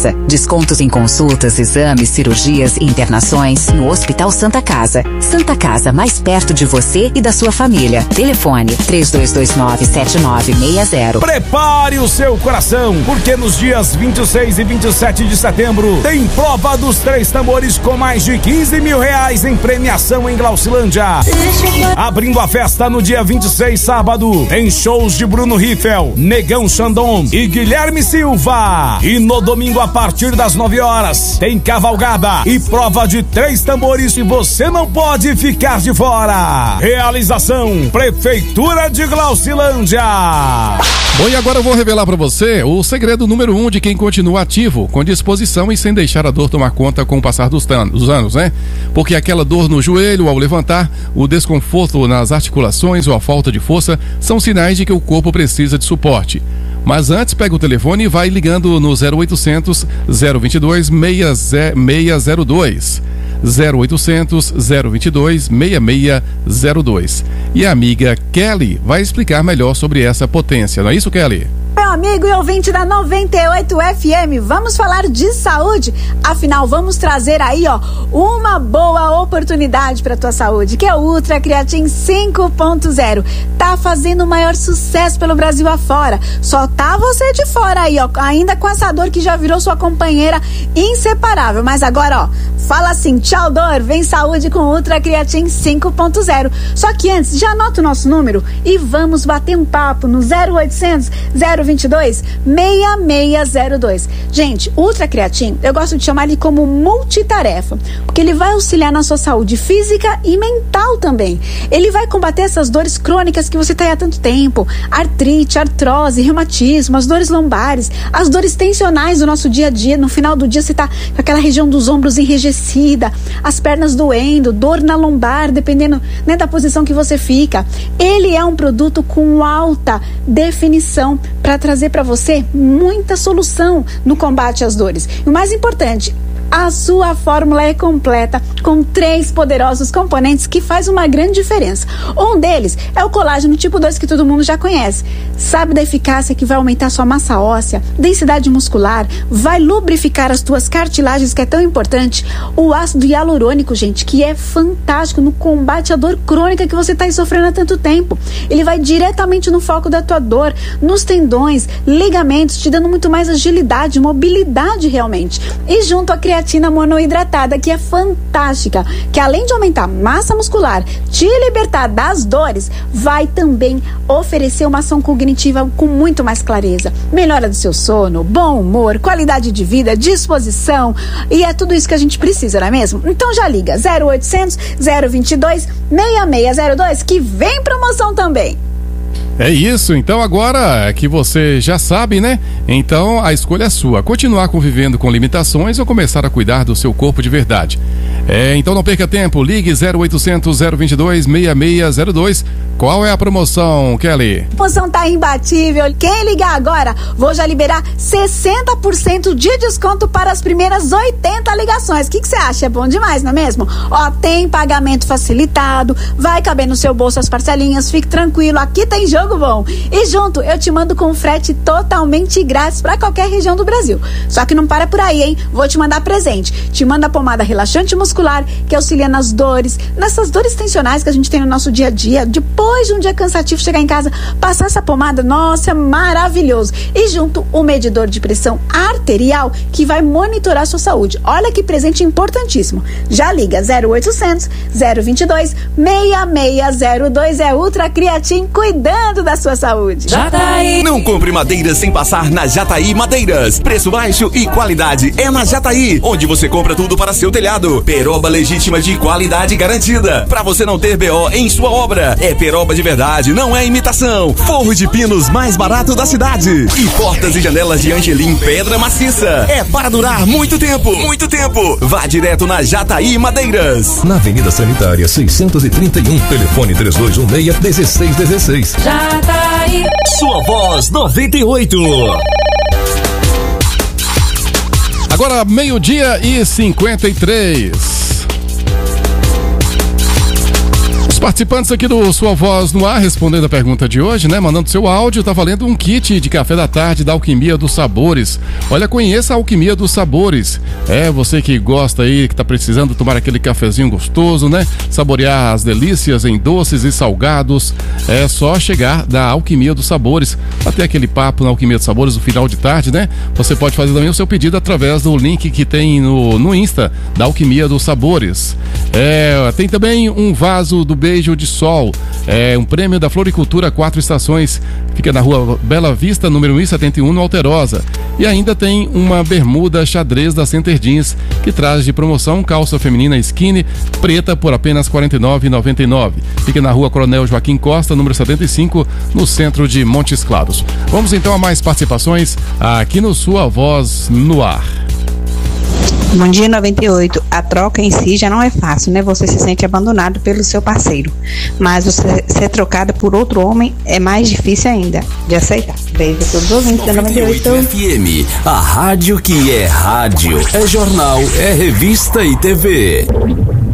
Descontos em consultas, exames, cirurgias e internações no Hospital Santa Casa. Santa Casa, mais perto de você e da sua família. Telefone 3229-7960. Prepare o seu coração, porque nos dias 26 e 27 de setembro tem prova dos 3 tambores com mais de 15 mil reais em premiação em Glaucilândia. Abrindo a festa no dia 26, sábado, tem shows de Bruno Riffel, Negão Xandon e Guilherme Silva. E no domingo, a partir das 9 horas, tem cavalgada e prova de 3 tambores e você não pode ficar de fora. Realização Prefeitura de Glaucilândia. Bom, e agora eu vou revelar pra você o segredo número 1 de quem continua ativo, com disposição e sem deixar a dor tomar conta com o passar dos anos, né? Porque aquela dor no joelho ao levantar, o desconforto nas articulações ou a falta de força são sinais de que o corpo precisa de suporte. Mas antes, pega o telefone e vai ligando no 0800 022 6602. 0800 022 6602. E a amiga Kelly vai explicar melhor sobre essa potência, não é isso, Kelly? Meu amigo e ouvinte da 98 FM, vamos falar de saúde? Afinal, vamos trazer aí, uma boa oportunidade para tua saúde, que é o Ultra Creatine 5.0. Tá fazendo o maior sucesso pelo Brasil afora. Só tá você de fora aí, ainda com essa dor que já virou sua companheira inseparável. Mas agora, fala assim: tchau dor, vem saúde com Ultra Creatine 5.0. Só que antes, já anota o nosso número e vamos bater um papo no 0800 022 6602. Gente, Ultra Creatine, eu gosto de chamar ele como multitarefa, porque ele vai auxiliar na sua saúde física e mental também. Ele vai combater essas dores crônicas que você tem há tanto tempo: artrite, artrose, reumatismo, as dores lombares, as dores tensionais do nosso dia a dia. No final do dia você tá com aquela região dos ombros enrijecida, as pernas doendo, dor na lombar, dependendo, né, da posição que você fica. Ele é um produto com alta definição para trazer para você muita solução no combate às dores. E o mais importante, a sua fórmula é completa, com 3 poderosos componentes que faz uma grande diferença. Um deles é o colágeno tipo 2, que todo mundo já conhece. Sabe da eficácia que vai aumentar sua massa óssea, densidade muscular, vai lubrificar as tuas cartilagens, que é tão importante. O ácido hialurônico, gente, que é fantástico no combate à dor crônica que você está sofrendo há tanto tempo. Ele vai diretamente no foco da tua dor, nos tendões, ligamentos, te dando muito mais agilidade, mobilidade realmente. E junto à creatina monoidratada, que é fantástica, que além de aumentar massa muscular, te libertar das dores, vai também oferecer uma ação cognitiva com muito mais clareza, melhora do seu sono, bom humor, qualidade de vida, disposição, e é tudo isso que a gente precisa, não é mesmo? Então já liga 0800 022 6602, que vem promoção também. É isso, então agora que você já sabe, né? Então a escolha é sua: continuar convivendo com limitações ou começar a cuidar do seu corpo de verdade. Então não perca tempo, ligue 0800 022 6602. Qual é a promoção, Kelly? A promoção tá imbatível. Quem ligar agora, vou já liberar 60% de desconto para as primeiras 80 ligações. O que você acha? É bom demais, não é mesmo? Tem pagamento facilitado, vai caber no seu bolso as parcelinhas, fique tranquilo, aqui tem jogo bom. E junto, eu te mando com frete totalmente grátis para qualquer região do Brasil. Só que não para por aí, hein? Vou te mandar presente. Te manda a pomada relaxante muscular, que auxilia nas dores, nessas dores tensionais que a gente tem no nosso dia a dia. Depois de um dia cansativo, chegar em casa, passar essa pomada, nossa, é maravilhoso. E junto, o medidor de pressão arterial, que vai monitorar a sua saúde. Olha que presente importantíssimo. Já liga 0800 022 6602. É Ultra Creatine, cuidando da sua saúde. Jataí. Não compre madeiras sem passar na Jataí Madeiras. Preço baixo e qualidade é na Jataí, onde você compra tudo para seu telhado. Peroba legítima de qualidade garantida, para você não ter BO em sua obra. É peroba de verdade, não é imitação. Forro de pinos mais barato da cidade. E portas e janelas de Angelim pedra maciça. É para durar muito tempo, muito tempo. Vá direto na Jataí Madeiras. Na Avenida Sanitária 631, telefone 3216-1616. Jataí. Sua voz 98. Agora 12:53. Participantes aqui do Sua Voz no Ar, respondendo a pergunta de hoje, né? Mandando seu áudio, tá valendo um kit de café da tarde da Alquimia dos Sabores. Olha, conheça a Alquimia dos Sabores. Você que gosta aí, que tá precisando tomar aquele cafezinho gostoso, né? Saborear as delícias em doces e salgados. É só chegar da Alquimia dos Sabores, bater aquele papo na Alquimia dos Sabores no final de tarde, né? Você pode fazer também o seu pedido através do link que tem no Insta da Alquimia dos Sabores. Tem também um vaso do Beijo de Sol, um prêmio da Floricultura 4 Estações, fica na rua Bela Vista, número 171, no Alterosa. E ainda tem uma bermuda xadrez da Center Jeans, que traz de promoção calça feminina skinny preta por apenas R$ 49,99. Fica na rua Coronel Joaquim Costa, número 75, no centro de Montes Claros. Vamos então a mais participações aqui no Sua Voz no Ar. Bom dia, 98. A troca em si já não é fácil, né? Você se sente abandonado pelo seu parceiro. Mas você ser trocada por outro homem é mais difícil ainda de aceitar. Beijo a todos os ouvintes da 98 FM, a rádio que é rádio, é jornal, é revista e TV.